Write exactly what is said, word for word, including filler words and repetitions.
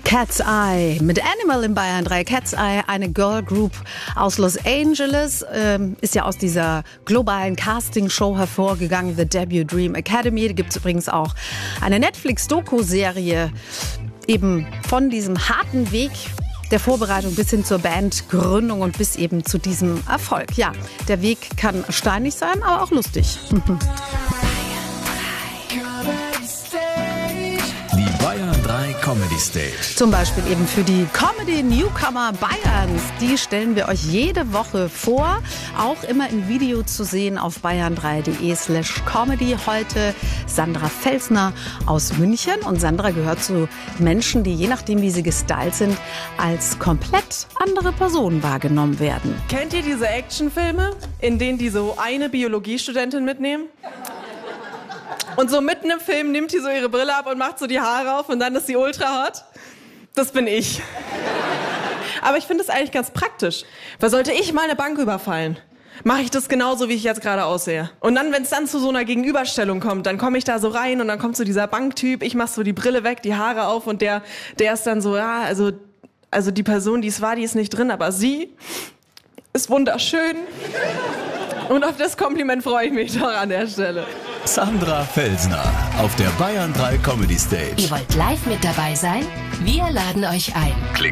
Cat's Eye mit Animal in Bayern drei. Cat's Eye, eine Girl Group aus Los Angeles, ähm, ist ja aus dieser globalen Casting-Show hervorgegangen, The Debut Dream Academy. Da gibt es übrigens auch eine Netflix-Doku-Serie eben von diesem harten Weg der Vorbereitung bis hin zur Bandgründung und bis eben zu diesem Erfolg. Ja, der Weg kann steinig sein, aber auch lustig. Die Bayern drei Comedy Stage. Zum Beispiel eben für die Comedy Newcomer Bayerns. Die stellen wir euch jede Woche vor. Auch immer im Video zu sehen auf bayern drei punkt de slash comedy. Heute Sandra Felsner aus München. Und Sandra gehört zu Menschen, die je nachdem, wie sie gestylt sind, als komplett andere Personen wahrgenommen werden. Kennt ihr diese Actionfilme, in denen die so eine Biologiestudentin mitnehmen? Und so mitten im Film nimmt die so ihre Brille ab und macht so die Haare auf und dann ist sie ultra hot. Das bin ich. Aber ich finde es eigentlich ganz praktisch. Weil sollte ich mal eine Bank überfallen, mache ich das genauso, wie ich jetzt gerade aussehe. Und dann, wenn es dann zu so einer Gegenüberstellung kommt, dann komme ich da so rein und dann kommt so dieser Banktyp, ich mache so die Brille weg, die Haare auf und der, der ist dann so, ja, also, also die Person, die es war, die ist nicht drin, aber sie ist wunderschön. Und auf das Kompliment freue ich mich doch an der Stelle. Sandra Felsner auf der Bayern drei Comedy Stage. Ihr wollt live mit dabei sein? Wir laden euch ein.